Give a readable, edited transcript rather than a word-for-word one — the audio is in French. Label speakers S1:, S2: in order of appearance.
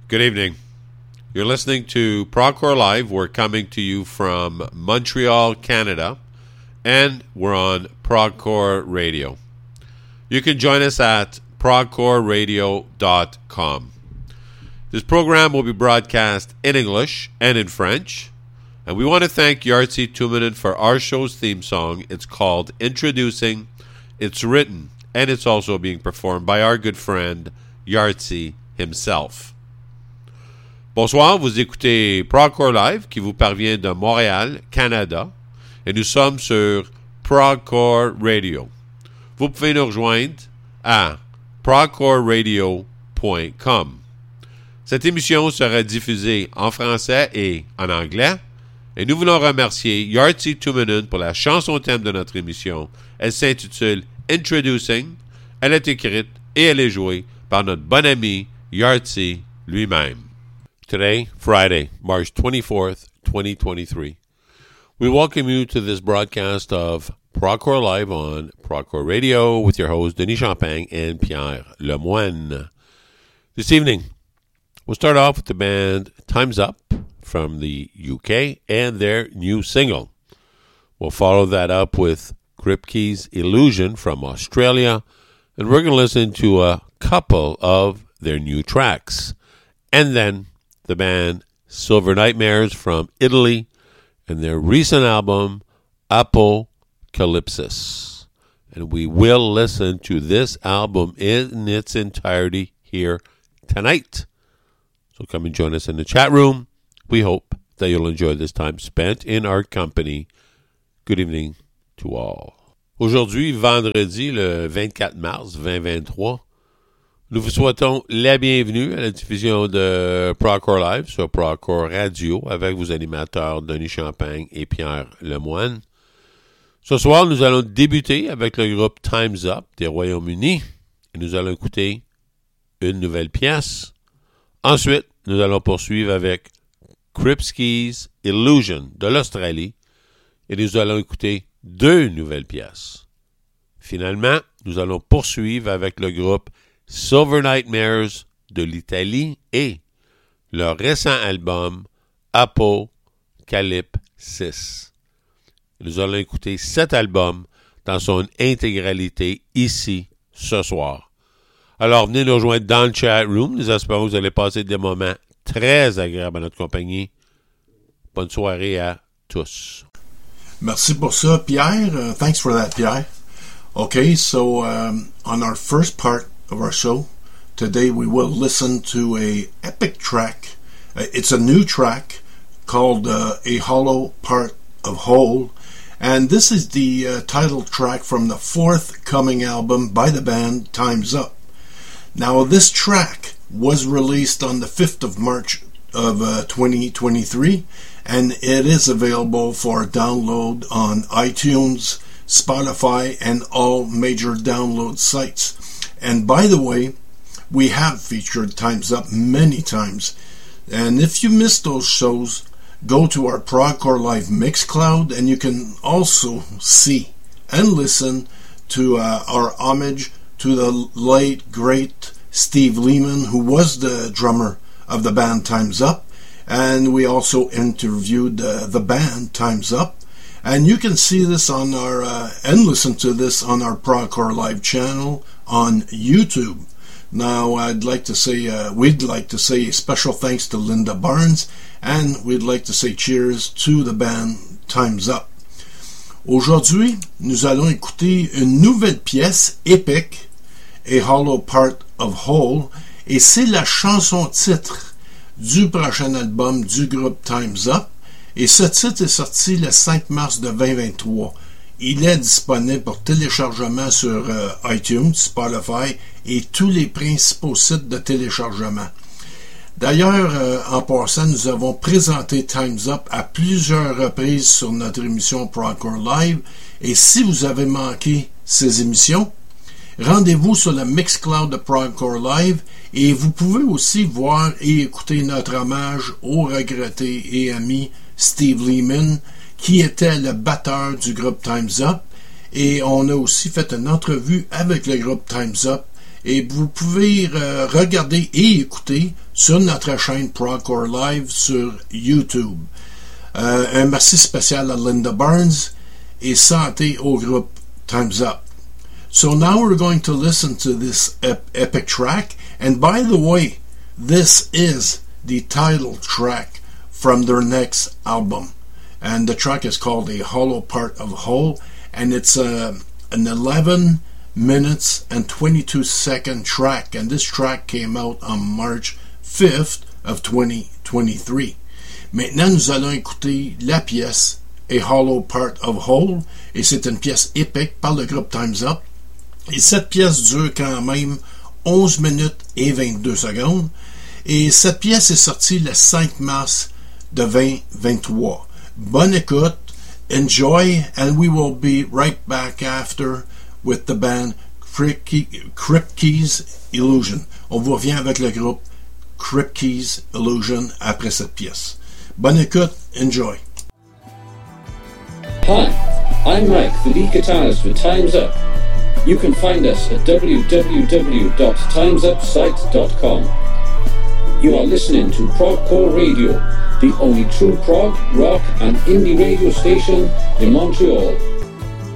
S1: Good evening. You're listening to Procore Live. We're coming to you from Montreal, Canada, and we're on Procore Radio. You can join us at procoreradio.com. This program will be broadcast in English and in French, and we want to thank Yartzi Tuminen for our show's theme song. It's called Introducing. It's written, and it's also being performed by our good friend Yartzi himself. Bonsoir, vous écoutez Procore Live qui vous parvient de Montréal, Canada, et nous sommes sur Procore Radio. Vous pouvez nous rejoindre à procoreradio.com. Cette émission sera diffusée en français et en anglais, et nous voulons remercier Yartzi Tuminen pour la chanson thème de notre émission. Elle s'intitule Introducing. Elle est écrite et elle est jouée par notre bon ami Yartzi lui-même. Today, Friday, March 24th, 2023. We welcome you to this broadcast of Procore Live on Procore Radio with your hosts Denis Champagne and Pierre Lemoine. This evening, we'll start off with the band Time's Up from the UK and their new single. We'll follow that up with Kripke's Illusion from Australia, and we're going to listen to a couple of their new tracks. And then the band Silver Nightmares from Italy and their recent album Apocalypsis. And we will listen to this album in its entirety here tonight. So come and join us in the chat room. We hope that you'll enjoy this time spent in our company. Good evening to all. Aujourd'hui, vendredi, le 24 mars 2023, nous vous souhaitons la bienvenue à la diffusion de Procore Live sur Procore Radio avec vos animateurs Denis Champagne et Pierre Lemoine. Ce soir, nous allons débuter avec le groupe Time's Up des Royaumes-Unis et nous allons écouter une nouvelle pièce. Ensuite, nous allons poursuivre avec Kripke's Illusion de l'Australie et nous allons écouter deux nouvelles pièces. Finalement, nous allons poursuivre avec le groupe Silver Nightmares de l'Italie et leur récent album Apocalypsis. Nous allons écouter cet album dans son intégralité ici ce soir. Alors venez nous rejoindre dans le chat room. Nous espérons que vous allez passer des moments très agréables à notre compagnie. Bonne soirée à tous.
S2: Merci pour ça, Pierre. Thanks for that, Pierre. Okay, so on our first part of our show today, we will listen to a epic track. It's a new track called A Hollow Part of Whole, and this is the title track from the forthcoming album by the band Time's Up. Now, this track was released on the 5th of March of 2023, and it is available for download on iTunes, Spotify, and all major download sites. And by the way, we have featured Time's Up many times. And if you missed those shows, go to our Procore Live Mixcloud, and you can also see and listen to our homage to the late, great Steve Lehman, who was the drummer of the band Time's Up. And we also interviewed the band Time's Up. And you can see this on our, and listen to this on our Procore Live channel on YouTube. Now, we'd like to say a special thanks to Linda Barnes, and we'd like to say cheers to the band Time's Up. Aujourd'hui, nous allons écouter une nouvelle pièce épique, A Hollow Part of Whole, et c'est la chanson titre du prochain album du groupe Time's Up. Et ce titre est sorti le 5 mars de 2023. Il est disponible pour téléchargement sur iTunes, Spotify et tous les principaux sites de téléchargement. D'ailleurs, en passant, nous avons présenté Time's Up à plusieurs reprises sur notre émission Procore Live. Et si vous avez manqué ces émissions, rendez-vous sur le Mixcloud de Procore Live et vous pouvez aussi voir et écouter notre hommage au regretté et ami Steve Lehman, qui était le batteur du groupe Time's Up. Et on a aussi fait une entrevue avec le groupe Time's Up et vous pouvez regarder et écouter sur notre chaîne Progcore Live sur YouTube. Un merci spécial à Linda Barnes et santé au groupe Time's Up. So now we're going to listen to this epic track, and by the way, this is the title track from their next album, and the track is called A Hollow Part of Whole, and it's an 11 minutes and 22 second track, and this track came out on March 5th of 2023. Maintenant, nous allons écouter la pièce A Hollow Part of Whole, et c'est une pièce épique par le groupe Time's Up. Et cette pièce dure quand même 11 minutes et 22 secondes. Et cette pièce est sortie le 5 mars de 2023. Bonne écoute, enjoy, and we will be right back after with the band Kripke's Illusion. On vous revient avec le groupe Kripke's Illusion après cette pièce. Bonne écoute, enjoy.
S3: Hi, I'm Mike, the lead guitarist for Time's Up. You can find us at www.timesupsite.com. You are listening to Progcore Radio, the only true prog, rock and indie radio station in Montreal.